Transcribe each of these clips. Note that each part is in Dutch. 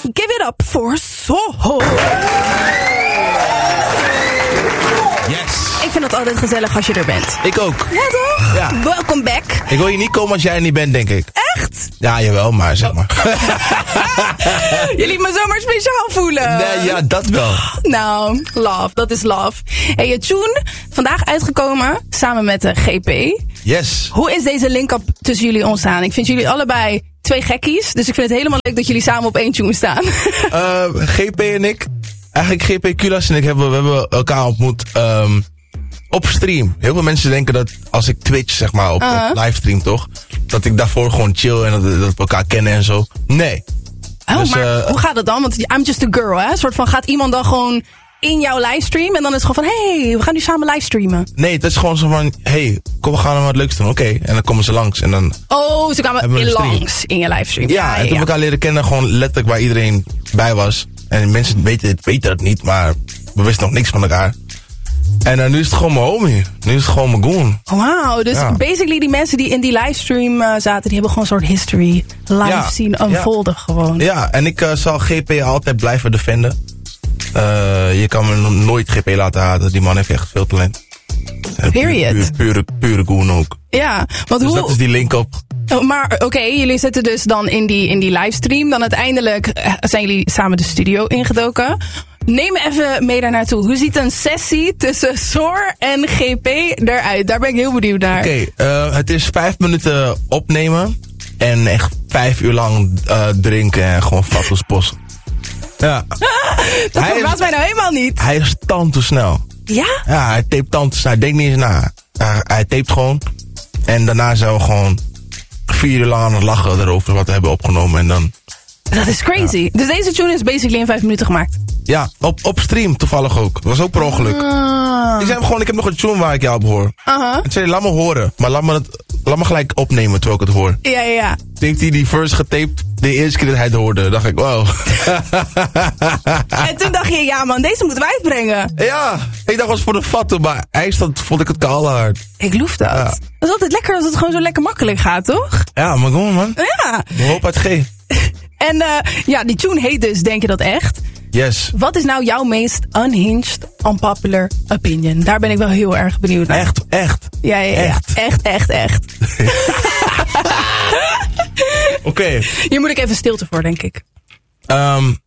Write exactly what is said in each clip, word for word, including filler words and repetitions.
Give it up for Soho. Yes. Ik vind het altijd gezellig als je er bent. Ik ook. Ja, toch? Ja. Welcome back. Ik wil hier niet komen als jij er niet bent, denk ik. Echt? Ja, jawel, maar zeg maar. Je liet me zomaar speciaal voelen. Nee, ja, dat wel. Nou, love. Dat is love. Hey, je tune, vandaag uitgekomen, samen met de G P. Yes. Hoe is deze link-up tussen jullie ontstaan? Ik vind jullie allebei twee gekkies, dus ik vind het helemaal leuk dat jullie samen op één tune staan. uh, G P en ik, eigenlijk G P Kulas en ik, hebben, we hebben elkaar ontmoet um, op stream. Heel veel mensen denken dat als ik Twitch, zeg maar, op, uh-huh. op livestream toch, dat ik daarvoor gewoon chill en dat, dat we elkaar kennen en zo. Nee. Oh, dus, maar uh, hoe gaat het dan? Want I'm just a girl, hè? Een soort van, gaat iemand dan gewoon in jouw livestream en dan is het gewoon van, hé, hey, we gaan nu samen livestreamen. Nee, het is gewoon zo van, hé, hey, kom, we gaan nou wat leuks doen. Oké, okay. En dan komen ze langs en dan... Oh, ze kwamen in langs in je livestream. Ja, ja, en toen ja. we elkaar leren kennen, gewoon letterlijk waar iedereen bij was. En mensen weten het, weten het niet, maar we wisten nog niks van elkaar. En uh, nu is het gewoon mijn homie. Nu is het gewoon mijn goon. Wauw, dus ja. basically die mensen die in die livestream uh, zaten, die hebben gewoon een soort history live ja. zien unfolden ja. gewoon. Ja, en ik uh, zal G P altijd blijven defenden. Uh, je kan me nooit G P laten haten. Die man heeft echt veel talent. Period. Pure, pure, pure goon ook. Ja, want dus hoe... dat is die link op. Oh, maar oké, okay, jullie zitten dus dan in die, in die livestream. Dan uiteindelijk zijn jullie samen de studio ingedoken. Neem me even mee daar naartoe. Hoe ziet een sessie tussen Soar en G P eruit? Daar ben ik heel benieuwd naar. Oké, okay, uh, het is vijf minuten opnemen. En echt vijf uur lang uh, drinken en gewoon fakkels posten. Ja. Dat verbaast mij nou helemaal niet. Hij is tand snel. Ja? Ja, hij tapet tand snel. Hij denkt niet eens na. Uh, hij tapet gewoon. En daarna zijn we gewoon vier uur lang aan het lachen erover wat we hebben opgenomen. En dan... Dat is crazy. Ja. Dus deze tune is basically in vijf minuten gemaakt? Ja, op, op stream toevallig ook. Dat was ook per ongeluk. Uh. Ik zei hem gewoon, ik heb nog een tune waar ik jou op hoor. Uh-huh. En zei, laat me horen. Maar laat me, het, laat me gelijk opnemen terwijl ik het hoor. Ja, ja, ja. Heeft hij die verse getaped de eerste keer dat hij het hoorde. Dacht ik, wow. En toen dacht je, ja man, deze moeten wij uitbrengen. Ja, ik dacht was voor de fatten, maar eindstand vond ik het kaal hard. Ik loef dat. Ja. Dat is altijd lekker als het gewoon zo lekker makkelijk gaat, toch? Ja, maar gewoon man. Ja. De hoop uit G. En uh, ja, die tune heet dus Denk je dat echt? Yes. Wat is nou jouw meest unhinged, unpopular opinion? Daar ben ik wel heel erg benieuwd naar. Echt, echt. Ja, ja, ja. Echt, echt, echt. echt. Oké. Okay. Hier moet ik even stilte voor, denk ik. Um,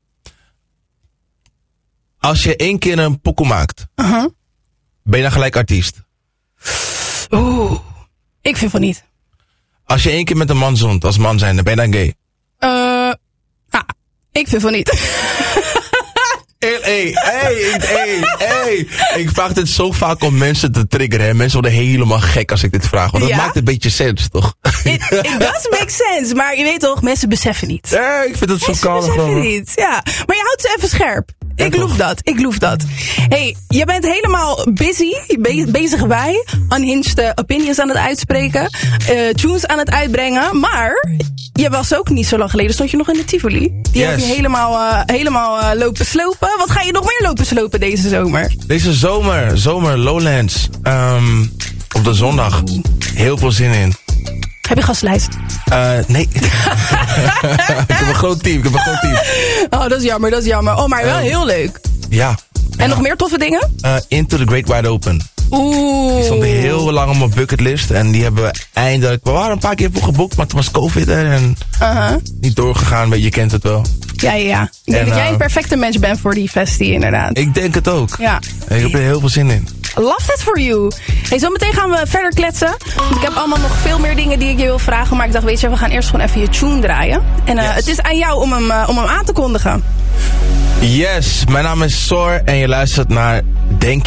als je één keer een pokoe maakt, uh-huh. ben je dan gelijk artiest? Oeh, ik vind van niet. Als je één keer met een man zoent, als man zijn, dan ben je dan gay? Uh, ah, ik vind van niet. Hé, hé, hé, hé. Ik vraag dit zo vaak om mensen te triggeren. Hè. Mensen worden helemaal gek als ik dit vraag. Want dat ja? maakt een beetje sens, toch? It, it does make sense. Maar je weet toch, mensen beseffen niet. Ja, ik vind het zo kaal. Mensen beseffen niet, ja. Maar je houdt ze even scherp. Ja, ik loef dat, ik loef dat. Hey, je bent helemaal busy, be- bezig bij. Unhinged opinions aan het uitspreken. Uh, tunes aan het uitbrengen. Maar je was ook niet zo lang geleden, stond je nog in de Tivoli. Die yes. heb je helemaal, uh, helemaal uh, lopen slopen. Wat ga je nog meer lopen slopen deze zomer? Deze zomer, zomer Lowlands. Um, op de zondag. Heel veel zin in. Heb je gastlijst? Uh, nee. Ik heb een groot team, ik heb een groot team. Oh, dat is jammer, dat is jammer. Oh, maar wel um, heel leuk. Ja. En ja. nog meer toffe dingen? Uh, Into the Great Wide Open. Oeh. Die stond heel lang op mijn bucketlist. En die hebben we eindelijk... We waren een paar keer voor geboekt, maar toen was COVID er. En uh-huh. niet doorgegaan, maar je kent het wel. Ja, ja, ja. Ik denk en, dat jij uh, een perfecte match bent voor die festie, inderdaad. Ik denk het ook. Ja. Ik heb er heel veel zin in. Love that for you. Hey, zometeen gaan we verder kletsen. Want ik heb allemaal nog veel meer dingen die ik je wil vragen. Maar ik dacht, weet je, we gaan eerst gewoon even je tune draaien. En uh, yes. het is aan jou om hem, uh, om hem aan te kondigen. Yes, mijn naam is Soar en je luistert naar